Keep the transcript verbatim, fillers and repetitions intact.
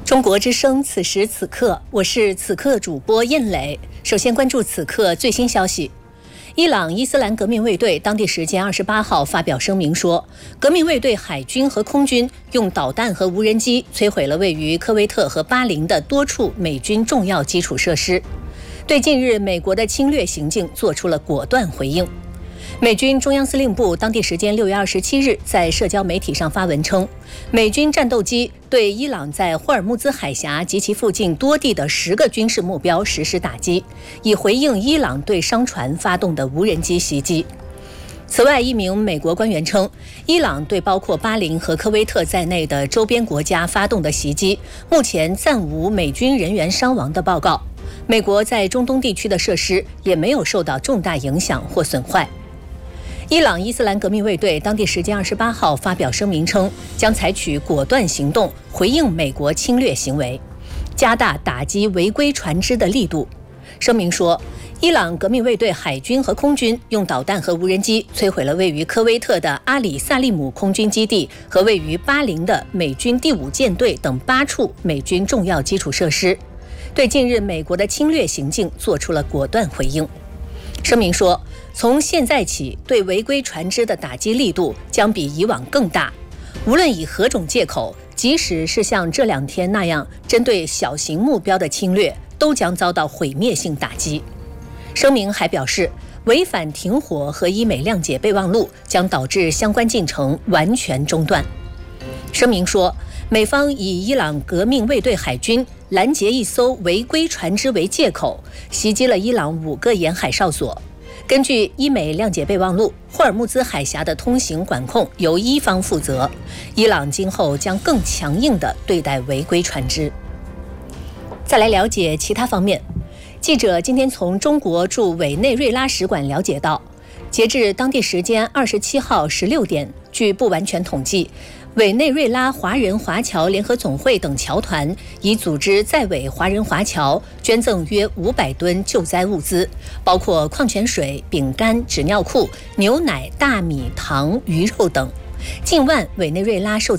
中国之声，此时此刻，我是此刻主播燕磊。首先关注此刻最新消息。伊朗伊斯兰革命卫队当地时间二十八号发表声明说，革命卫队海军和空军用导弹和无人机摧毁了位于科威特和巴林的多处美军重要基础设施，对近日美国的侵略行径做出了果断回应。美军中央司令部当地时间六月二十七日在社交媒体上发文称，美军战斗机对伊朗在霍尔木兹海峡及其附近多地的十个军事目标实施打击，以回应伊朗对商船发动的无人机袭击。此外，一名美国官员称，伊朗对包括巴林和科威特在内的周边国家发动的袭击，目前暂无美军人员伤亡的报告。美国在中东地区的设施也没有受到重大影响或损坏。伊朗伊斯兰革命卫队当地时间二十八号发表声明称，将采取果断行动回应美国侵略行为，加大打击违规船只的力度。声明说，伊朗革命卫队海军和空军用导弹和无人机摧毁了位于科威特的阿里萨利姆空军基地和位于巴林的美军第五舰队等八处美军重要基础设施，对近日美国的侵略行径做出了果断回应。声明说，从现在起，对违规船只的打击力度将比以往更大，无论以何种借口，即使是像这两天那样针对小型目标的侵略，都将遭到毁灭性打击。声明还表示，违反停火和伊美谅解备忘录将导致相关进程完全中断。声明说，美方以伊朗革命卫队海军拦截一艘违规船只为借口，袭击了伊朗五个沿海哨所。根据伊美谅解备忘录，霍尔木兹海峡的通行管控由伊方负责，伊朗今后将更强硬地对待违规船只。再来了解其他方面，记者今天从中国驻委内瑞拉使馆了解到，截至当地时间二十七号十六点，据不完全统计，委内瑞拉华人华侨联合总会等侨团已组织在委华人华侨捐赠约五百吨救灾物资，包括矿泉水、饼干、纸尿裤、牛奶、大米、糖、鱼肉等。近万委内瑞拉受